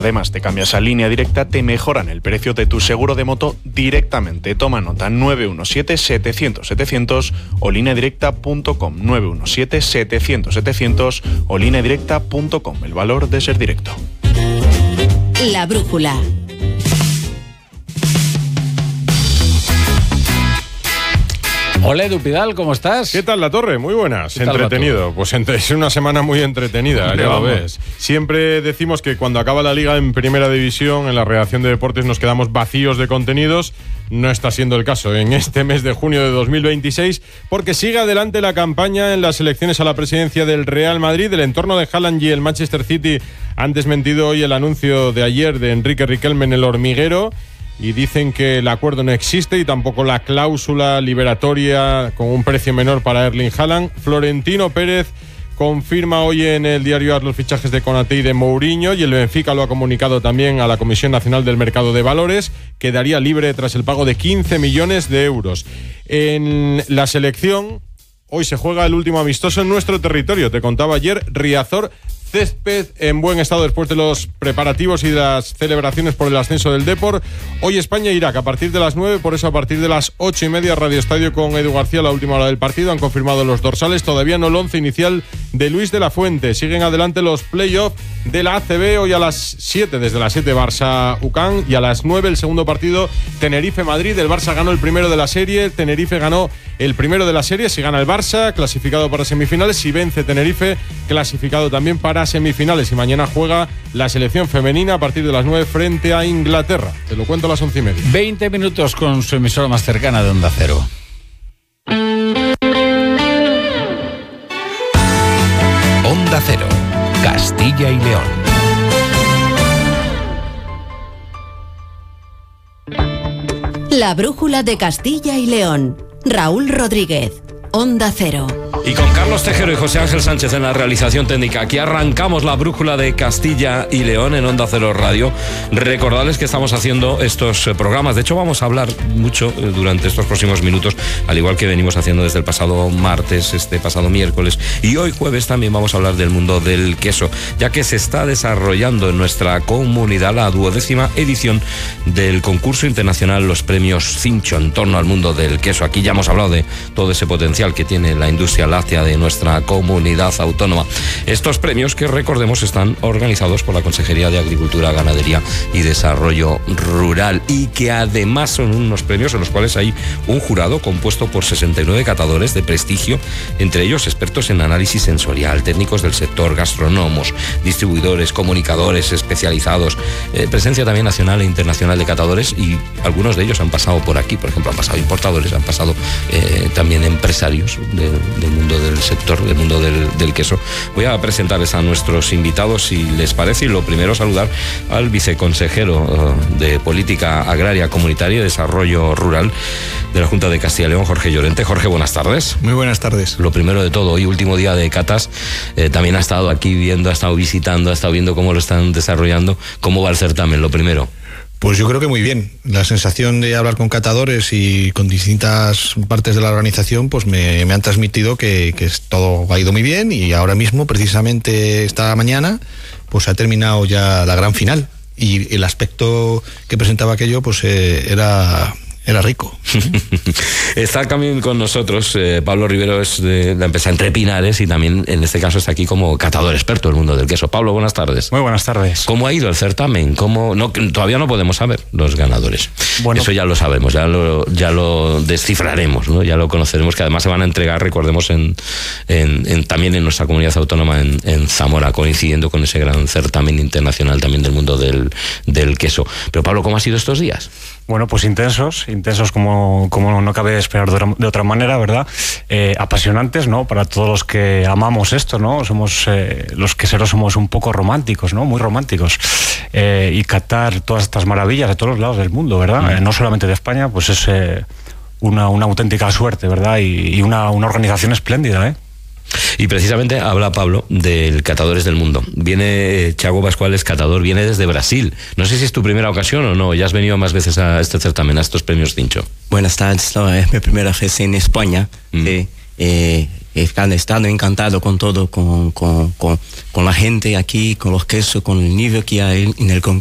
Además, te cambias a Línea Directa, te mejoran el precio de tu seguro de moto directamente. Toma nota: 917-700-700 o lineadirecta.com. 917-700-700 o lineadirecta.com. El valor de ser directo. La brújula. Hola, Edu Pidal, ¿cómo estás? ¿Qué tal, La Torre? Muy buenas. Entretenido. Pues es una semana muy entretenida, ya lo ves. Siempre decimos que cuando acaba la Liga en Primera División, en la redacción de deportes nos quedamos vacíos de contenidos. No está siendo el caso en este mes de junio de 2026, porque sigue adelante la campaña en las elecciones a la presidencia del Real Madrid. El entorno de Haaland y el Manchester City han desmentido hoy el anuncio de ayer de Enrique Riquelme en El Hormiguero, y dicen que el acuerdo no existe y tampoco la cláusula liberatoria con un precio menor para Erling Haaland. Florentino Pérez confirma hoy en el diario AS los fichajes de Konaté y de Mourinho, y el Benfica lo ha comunicado también a la Comisión Nacional del Mercado de Valores. Quedaría libre tras el pago de 15 millones de euros. En la selección, hoy se juega el último amistoso en nuestro territorio. Te contaba ayer, Riazor, césped en buen estado después de los preparativos y de las celebraciones por el ascenso del Depor. Hoy España-Irak a partir de las 9, por eso a partir de las 8:30 Radio Estadio con Edu García, la última hora del partido. Han confirmado los dorsales, todavía no el 11 inicial de Luis de la Fuente. Siguen adelante los playoffs de la ACB, hoy a las 7, desde las 7 Barça-UCAM, y a las 9 el segundo partido Tenerife-Madrid. El Barça ganó el primero de la serie, Tenerife ganó el primero de la serie. Si gana el Barça, clasificado para semifinales. Si vence Tenerife, clasificado también para semifinales. Y mañana juega la selección femenina a partir de las 9 frente a Inglaterra. Te lo cuento a las 11:30. 20 minutos con su emisora más cercana de Onda Cero. Onda Cero, Castilla y León. La brújula de Castilla y León. Raúl Rodríguez, Onda Cero. Y con Carlos Tejero y José Ángel Sánchez en la realización técnica, aquí arrancamos la brújula de Castilla y León en Onda Cero Radio. Recordarles que estamos haciendo estos programas. De hecho, vamos a hablar mucho durante estos próximos minutos, al igual que venimos haciendo desde el pasado martes, este pasado miércoles. Y hoy jueves también vamos a hablar del mundo del queso, ya que se está desarrollando en nuestra comunidad la 12ª edición del concurso internacional Los Premios Cincho en torno al mundo del queso. Aquí ya hemos hablado de todo ese potencial que tiene la industria láctea de nuestra comunidad autónoma. Estos premios, que recordemos, están organizados por la Consejería de Agricultura, Ganadería y Desarrollo Rural, y que además son unos premios en los cuales hay un jurado compuesto por 69 catadores de prestigio, entre ellos expertos en análisis sensorial, técnicos del sector, gastrónomos, distribuidores, comunicadores especializados, presencia también nacional e internacional de catadores, y algunos de ellos han pasado por aquí. Por ejemplo, han pasado importadores, han pasado también empresarios del mundo del sector, del mundo del queso. Voy a presentarles a nuestros invitados, si les parece, y lo primero saludar al viceconsejero de Política Agraria, Comunitaria y Desarrollo Rural de la Junta de Castilla y León, Jorge Llorente. Jorge, buenas tardes. Muy buenas tardes. Lo primero de todo, hoy último día de catas, también ha estado aquí viendo, ha estado visitando, ha estado viendo cómo lo están desarrollando. ¿Cómo va el certamen, lo primero? Pues yo creo que muy bien. La sensación de hablar con catadores y con distintas partes de la organización, pues me han transmitido que todo ha ido muy bien, y ahora mismo, precisamente esta mañana, pues ha terminado ya la gran final, y el aspecto que presentaba aquello pues era rico. Está también con nosotros Pablo Rivero, es de la empresa Entre Pinares, y también en este caso está aquí como catador experto del mundo del queso. Pablo, buenas tardes. Muy buenas tardes. ¿Cómo ha ido el certamen? Todavía no podemos saber los ganadores. Bueno, eso ya lo sabemos, ya lo descifraremos, ¿no? Ya lo conoceremos, que además se van a entregar, recordemos, también en nuestra comunidad autónoma en Zamora, coincidiendo con ese gran certamen internacional también del mundo del queso. Pero Pablo, ¿cómo ha sido estos días? Bueno, pues intensos como no cabe esperar de otra manera, ¿verdad? Apasionantes, ¿no? Para todos los que amamos esto, ¿no? Somos, los queseros somos un poco románticos, ¿no? Muy románticos. Y catar todas estas maravillas de todos los lados del mundo, ¿verdad? No solamente de España, pues es una auténtica suerte, ¿verdad? Y una organización espléndida, ¿eh? Y precisamente habla Pablo del Catadores del Mundo. Viene Thiago Pascual, catador, viene desde Brasil. No sé si es tu primera ocasión o no, ya has venido más veces a este certamen, a estos premios Cincho. Buenas tardes, no, es mi primera vez en España. estando encantado con todo, con la gente aquí, con los quesos, con el nivel que hay en el